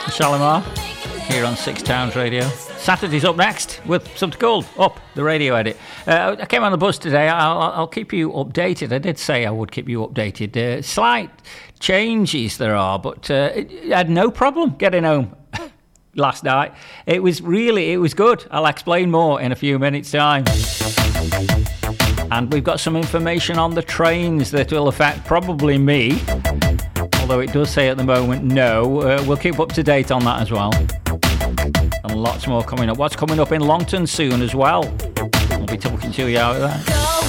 Shalimar here on Six Towns Radio. Saturday's up next with something called Up, the radio edit. I came on the bus today. I'll keep you updated. I did say I would keep you updated. Slight changes there are, but I had no problem getting home last night. It was good. I'll explain more in a few minutes' time. And we've got some information on the trains that will affect probably me. Although it does say at the moment no. We'll keep up to date on that as well. And lots more coming up. What's coming up in Longton soon as well? We'll be talking to you out there.